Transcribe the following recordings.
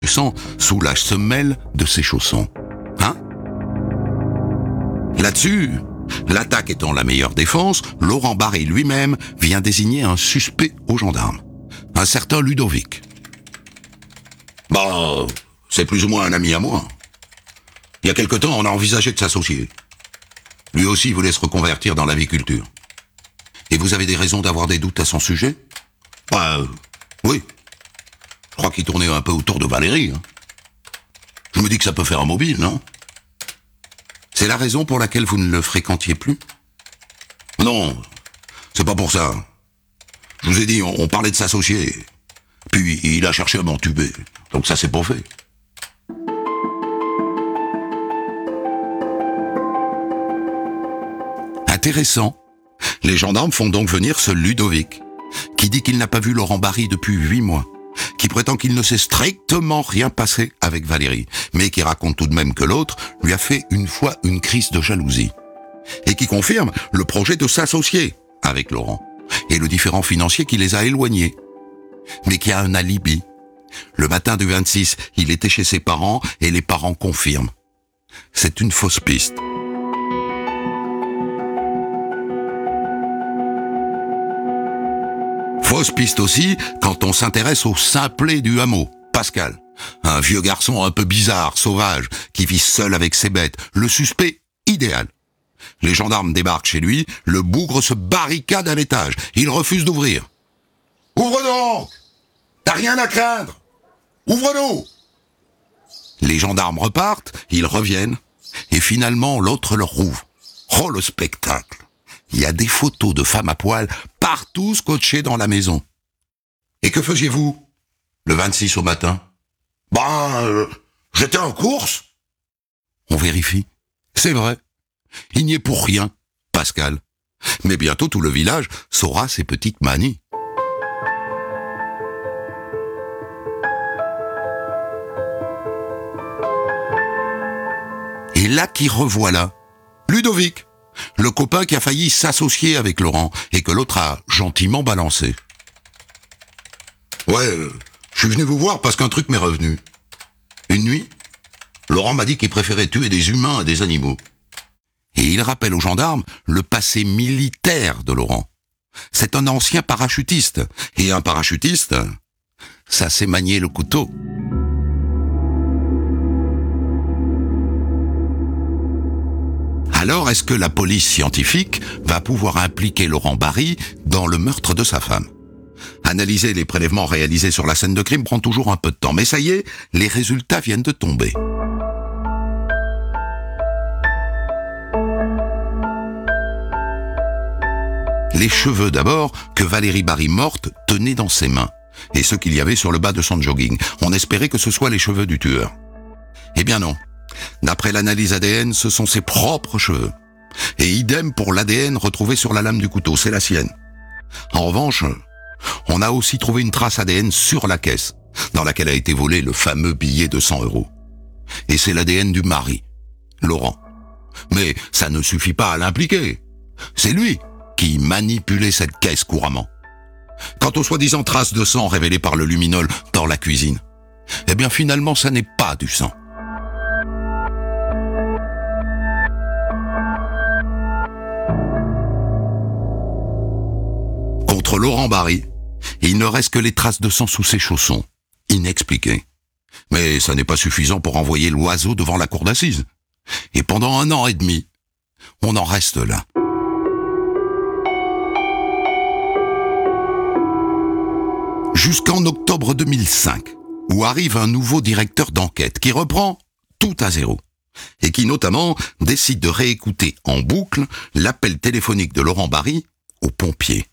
du sang sous la semelle de ses chaussons. Hein? Là-dessus, l'attaque étant la meilleure défense, Laurent Barry lui-même vient désigner un suspect aux gendarmes. Un certain Ludovic. Bah, c'est plus ou moins un ami à moi. Il y a quelque temps, on a envisagé de s'associer. Lui aussi voulait se reconvertir dans l'aviculture. Et vous avez des raisons d'avoir des doutes à son sujet? Bah, oui. Je crois qu'il tournait un peu autour de Valérie. Hein. Je me dis que ça peut faire un mobile, non? C'est la raison pour laquelle vous ne le fréquentiez plus? Non, c'est pas pour ça. Je vous ai dit, on parlait de s'associer. Puis il a cherché à m'entuber. Donc ça, c'est pas fait. Intéressant. Les gendarmes font donc venir ce Ludovic, qui dit qu'il n'a pas vu Laurent Barry depuis 8 mois, qui prétend qu'il ne s'est strictement rien passé avec Valérie, mais qui raconte tout de même que l'autre lui a fait une fois une crise de jalousie, et qui confirme le projet de s'associer avec Laurent, et le différend financier qui les a éloignés, mais qui a un alibi. Le matin du 26, il était chez ses parents, et les parents confirment. C'est une fausse piste. Fausse piste aussi quand on s'intéresse au simplet du hameau, Pascal. Un vieux garçon un peu bizarre, sauvage, qui vit seul avec ses bêtes. Le suspect idéal. Les gendarmes débarquent chez lui, le bougre se barricade à l'étage. Il refuse d'ouvrir. « Ouvre donc! T'as rien à craindre! Ouvre-nous !» Les gendarmes repartent, ils reviennent, et finalement l'autre leur ouvre. Oh le spectacle! Il y a des photos de femmes à poil partout scotchées dans la maison. Et que faisiez-vous, le 26 au matin? J'étais en course. On vérifie. C'est vrai. Il n'y est pour rien, Pascal. Mais bientôt tout le village saura ses petites manies. Et là qui revoilà, Ludovic. Le copain qui a failli s'associer avec Laurent et que l'autre a gentiment balancé. Ouais, je suis venu vous voir parce qu'un truc m'est revenu. Une nuit, Laurent m'a dit qu'il préférait tuer des humains à des animaux. Et il rappelle aux gendarmes le passé militaire de Laurent. C'est un ancien parachutiste. Et un parachutiste, ça sait manier le couteau. Alors, est-ce que la police scientifique va pouvoir impliquer Laurent Barry dans le meurtre de sa femme? Analyser les prélèvements réalisés sur la scène de crime prend toujours un peu de temps, mais ça y est, les résultats viennent de tomber. Les cheveux d'abord que Valérie Barry morte tenait dans ses mains, et ceux qu'il y avait sur le bas de son jogging. On espérait que ce soient les cheveux du tueur. Eh bien non. D'après l'analyse ADN, ce sont ses propres cheveux. Et idem pour l'ADN retrouvé sur la lame du couteau, c'est la sienne. En revanche, on a aussi trouvé une trace ADN sur la caisse, dans laquelle a été volé le fameux billet de 100 €. Et c'est l'ADN du mari, Laurent. Mais ça ne suffit pas à l'impliquer. C'est lui qui manipulait cette caisse couramment. Quant aux soi-disant traces de sang révélées par le luminol dans la cuisine, eh bien finalement ça n'est pas du sang. Contre Laurent Barry, il ne reste que les traces de sang sous ses chaussons, inexpliquées. Mais ça n'est pas suffisant pour envoyer l'oiseau devant la cour d'assises. Et pendant 1 an et demi, on en reste là. Jusqu'en octobre 2005, où arrive un nouveau directeur d'enquête qui reprend tout à zéro. Et qui notamment décide de réécouter en boucle l'appel téléphonique de Laurent Barry aux pompiers.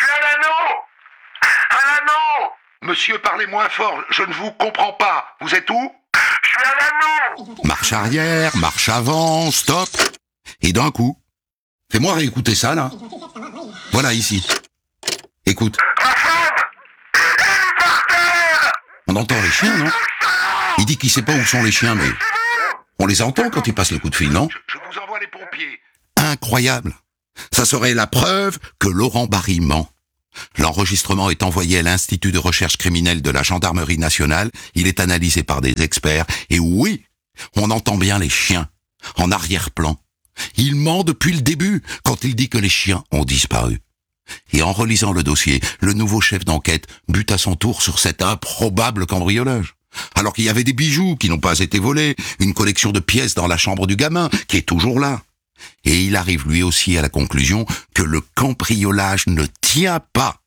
Monsieur, parlez moins fort, je ne vous comprends pas. Vous êtes où? Je suis à l'anneau. Marche arrière, marche avant, stop. Et d'un coup, fais-moi réécouter ça, là. Voilà, ici. Écoute. Ma femme! Elle est par terre! On entend les chiens, non? Il dit qu'il sait pas où sont les chiens, mais on les entend quand il passe le coup de fil, non? Je vous envoie les pompiers. Incroyable. Ça serait la preuve que Laurent Barry ment. L'enregistrement est envoyé à l'Institut de recherche criminelle de la Gendarmerie nationale, il est analysé par des experts, et oui, on entend bien les chiens, en arrière-plan. Il ment depuis le début, quand il dit que les chiens ont disparu. Et en relisant le dossier, le nouveau chef d'enquête bute à son tour sur cet improbable cambriolage. Alors qu'il y avait des bijoux qui n'ont pas été volés, une collection de pièces dans la chambre du gamin, qui est toujours là. Et il arrive lui aussi à la conclusion que le cambriolage ne tient pas.